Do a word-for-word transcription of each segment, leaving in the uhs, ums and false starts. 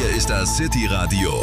Hier ist das City Radio,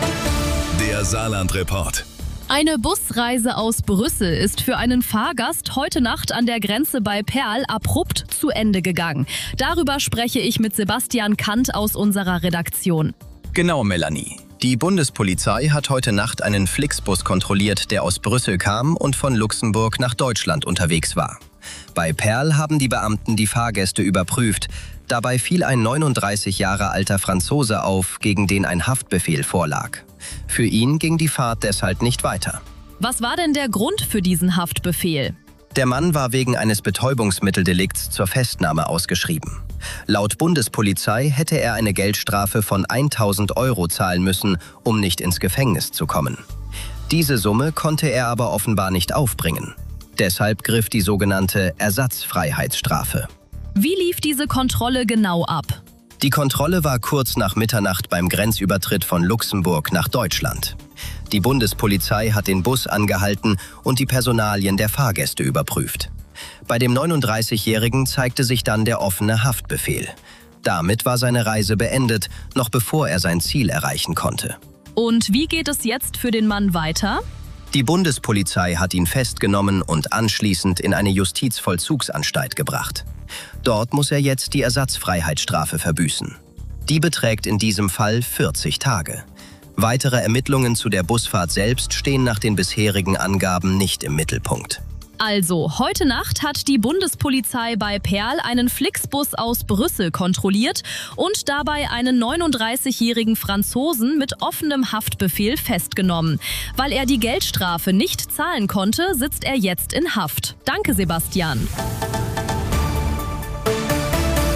der Saarland-Report. Eine Busreise aus Brüssel ist für einen Fahrgast heute Nacht an der Grenze bei Perl abrupt zu Ende gegangen. Darüber spreche ich mit Sebastian Kant aus unserer Redaktion. Genau, Melanie. Die Bundespolizei hat heute Nacht einen Flixbus kontrolliert, der aus Brüssel kam und von Luxemburg nach Deutschland unterwegs war. Bei Perl haben die Beamten die Fahrgäste überprüft. Dabei fiel ein neununddreißig Jahre alter Franzose auf, gegen den ein Haftbefehl vorlag. Für ihn ging die Fahrt deshalb nicht weiter. Was war denn der Grund für diesen Haftbefehl? Der Mann war wegen eines Betäubungsmitteldelikts zur Festnahme ausgeschrieben. Laut Bundespolizei hätte er eine Geldstrafe von tausend Euro zahlen müssen, um nicht ins Gefängnis zu kommen. Diese Summe konnte er aber offenbar nicht aufbringen. Deshalb griff die sogenannte Ersatzfreiheitsstrafe. Wie lief diese Kontrolle genau ab? Die Kontrolle war kurz nach Mitternacht beim Grenzübertritt von Luxemburg nach Deutschland. Die Bundespolizei hat den Bus angehalten und die Personalien der Fahrgäste überprüft. Bei dem neununddreißigjährigen zeigte sich dann der offene Haftbefehl. Damit war seine Reise beendet, noch bevor er sein Ziel erreichen konnte. Und wie geht es jetzt für den Mann weiter? Die Bundespolizei hat ihn festgenommen und anschließend in eine Justizvollzugsanstalt gebracht. Dort muss er jetzt die Ersatzfreiheitsstrafe verbüßen. Die beträgt in diesem Fall vierzig Tage. Weitere Ermittlungen zu der Busfahrt selbst stehen nach den bisherigen Angaben nicht im Mittelpunkt. Also, heute Nacht hat die Bundespolizei bei Perl einen Flixbus aus Brüssel kontrolliert und dabei einen neununddreißigjährigen Franzosen mit offenem Haftbefehl festgenommen. Weil er die Geldstrafe nicht zahlen konnte, sitzt er jetzt in Haft. Danke, Sebastian.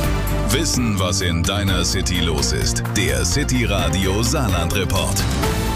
Wissen, was in deiner City los ist. Der City Radio Saarland-Report.